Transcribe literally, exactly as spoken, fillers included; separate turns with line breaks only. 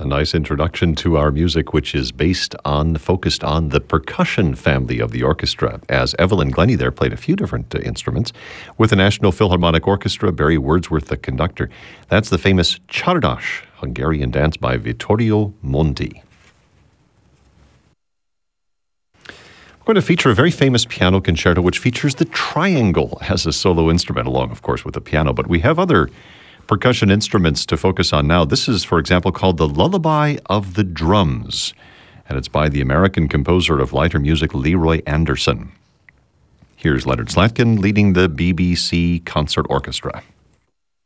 A nice introduction to our music, which is based on, focused on the percussion family of the orchestra, as Evelyn Glennie there played a few different uh, instruments with the National Philharmonic Orchestra, Barry Wordsworth the conductor. That's the famous Csárdás, Hungarian dance by Vittorio Monti. We're going to feature a very famous piano concerto which features the triangle as a solo instrument, along, of course, with the piano. But we have other percussion instruments to focus on now. This is, for example, called The Lullaby of the Drums, and it's by the American composer of lighter music, Leroy Anderson. Here's Leonard Slatkin leading the B B C Concert Orchestra.